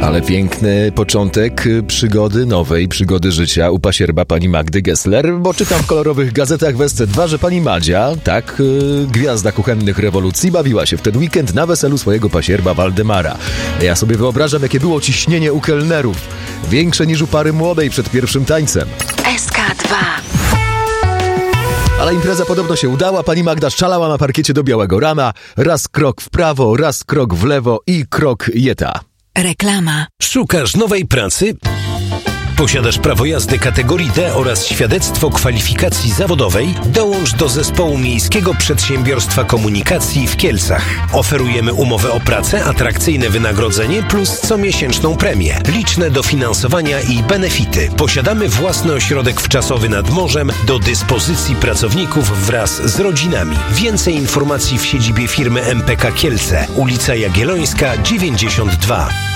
Ale piękny początek nowej przygody życia u pasierba pani Magdy Gessler, bo czytam w kolorowych gazetach w SC2, że pani Madzia, gwiazda kuchennych rewolucji, bawiła się w ten weekend na weselu swojego pasierba Waldemara. Ja sobie wyobrażam, jakie było ciśnienie u kelnerów. Większe niż u pary młodej przed pierwszym tańcem. SK2. Ale impreza podobno się udała, pani Magda szczalała na parkiecie do białego rana, raz krok w prawo, raz krok w lewo i krok jeta. Reklama. Szukasz nowej pracy? Posiadasz prawo jazdy kategorii D oraz świadectwo kwalifikacji zawodowej? Dołącz do zespołu Miejskiego Przedsiębiorstwa Komunikacji w Kielcach. Oferujemy umowę o pracę, atrakcyjne wynagrodzenie plus comiesięczną premię, liczne dofinansowania i benefity. Posiadamy własny ośrodek wczasowy nad morzem do dyspozycji pracowników wraz z rodzinami. Więcej informacji w siedzibie firmy MPK Kielce, ulica Jagiellońska 92.